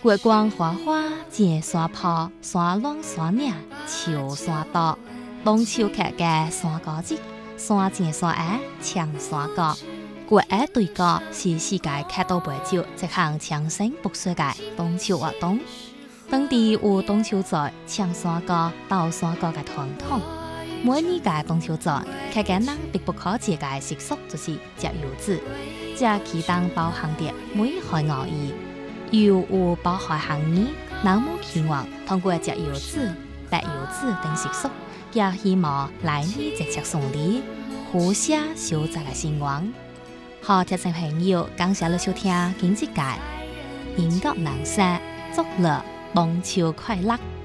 月光花花接山坡，山峦山岭秋山多。中秋客家山歌节，山前山下唱山歌。国爱对歌是世界客家杯酒一项长生不衰嘅中秋活动。当地有中秋节唱山歌、斗山歌嘅传统。每年嘅中秋节，客家人必不可少嘅习俗就是食柚子。这其中包含着每海熬意。又有包含行义，南母期望通过食柚子、白柚子等习俗，也希望来年一切顺利，互相修宅嘅兴旺。好，听众朋友，感谢你收聽今日嘅音樂南山，祝你中秋快樂！